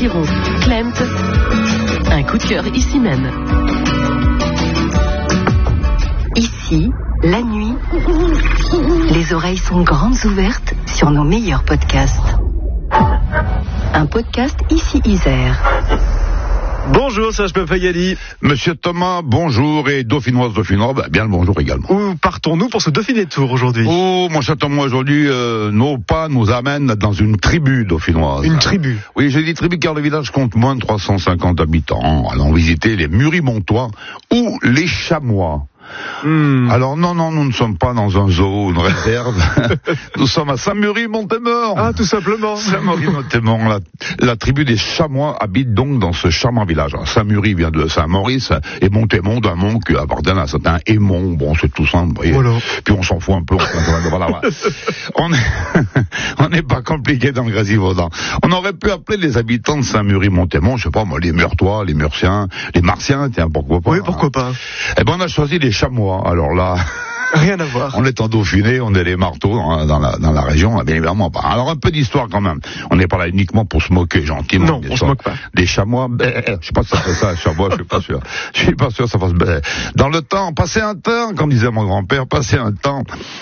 Giron, Klemt, un coup de cœur ici même. Ici, la nuit, les oreilles sont grandes ouvertes sur nos meilleurs podcasts. Un podcast ici Isère. Bonjour Serge Papayali. Monsieur Thomas, bonjour, et Dauphinoise, Dauphinois, bien le bonjour également. Où partons-nous pour ce Dauphiné Tour aujourd'hui? Oh, mon cher Thomas, aujourd'hui, nos pas nous amènent dans une tribu dauphinoise. Une tribu? Oui, j'ai dit tribu car le village compte moins de 350 habitants. Allons visiter les Murimontois ou les Chamois. Alors non, nous ne sommes pas dans un zoo, une réserve. Nous sommes à Saint-Mury-Montémort. Ah, tout simplement. Saint-Mury-Montémort. La tribu des Chamois habite donc dans ce charmant village. Alors, Saint-Mury vient de Saint-Maurice et Montémont d'un mont qui appartient à un certain Aimon. Bon, c'est tout simple, vous voyez. Voilà. Puis on s'en fout un peu. Voilà. On n'est pas compliqué dans le Grésivaudan. On aurait pu appeler les habitants de Saint-Mury-Montémont, je sais pas moi, les Meurtois, les Murciens, les Martiens, tiens, pourquoi pas. Oui, pourquoi pas. Eh ben, on a choisi les Chamois. Alors là, rien à voir. On est en Dauphiné, on est les marteaux dans la région, bien évidemment pas. Alors un peu d'histoire quand même. On n'est pas là uniquement pour se moquer gentiment. Non, on se moque pas. Des chamois, je sais pas si ça fait ça, chamois, je suis pas sûr. Je suis pas sûr que ça fasse. Dans le temps, passer un temps, comme disait mon grand-père, passer un temps